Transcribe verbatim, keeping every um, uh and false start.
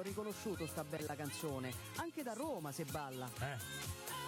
riconosciuto sta bella canzone. Anche da Roma se balla. Eh.